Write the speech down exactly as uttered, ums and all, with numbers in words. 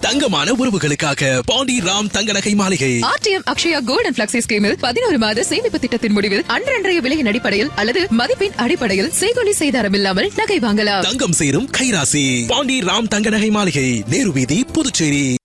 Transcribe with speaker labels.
Speaker 1: தங்கமான உறவுகளுக்காக பாண்டி ராம் தங்க நகை மாளிகை.
Speaker 2: RTM Akshaya gold and flexi ஸ்கீமில் பதினோரு மாத சேமிப்பு திட்டத்தின் முடிவில் அன்றன்றைய விலையின் அடிப்படையில் அல்லது மதிப்பின் அடிப்படையில் செய்கூலி செய்தாரம் இல்லாமல் நகை வாங்கலாம்.
Speaker 1: தங்கம் சேரும் கைராசி பாண்டி ராம் தங்க நகை மாளிகை, நேரு வீதி, புதுச்சேரி.